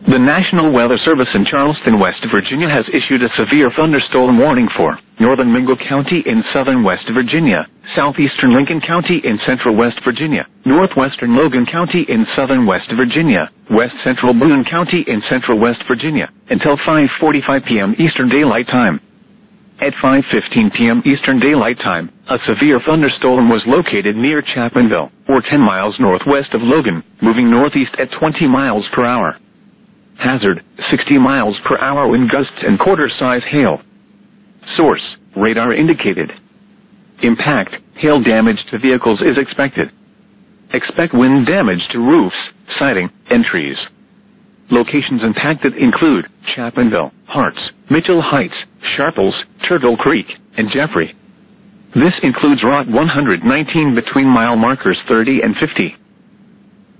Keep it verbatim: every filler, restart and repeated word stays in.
The National Weather Service in Charleston, West Virginia has issued a severe thunderstorm warning for northern Mingo County in southern West Virginia, southeastern Lincoln County in central West Virginia, northwestern Logan County in southern West Virginia, west central Boone County in central West Virginia, until five forty-five p m Eastern Daylight Time. At five fifteen p m Eastern Daylight Time, a severe thunderstorm was located near Chapmanville, or ten miles northwest of Logan, moving northeast at twenty miles per hour. Hazard, sixty miles per hour wind gusts and quarter-size hail. Source, radar indicated. Impact, hail damage to vehicles is expected. Expect wind damage to roofs, siding, and trees. Locations impacted include Chapmanville, Harts, Mitchell Heights, Sharples, Turtle Creek, and Jeffrey. This includes Route one hundred nineteen between mile markers thirty and fifty.